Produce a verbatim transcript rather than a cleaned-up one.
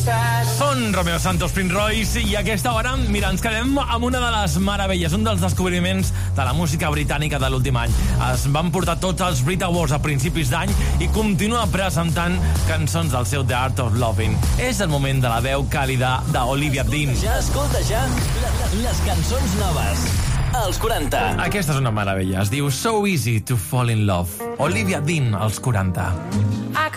Són Romeo Santos, Prince Royce, i a aquesta hora, mira, ens quedem amb una de les meravelles, un dels descobriments de la música britànica de l'últim any. Es van portar tots els Brit Awards a principis d'any i continua presentant cançons del seu The Art of Loving. És el moment de la veu càlida d'Olivia Dean. Ja, escolta ja les cançons noves. Als quaranta. Aquesta és una meravella, es diu So Easy to Fall in Love. Olivia Dean, als quaranta. I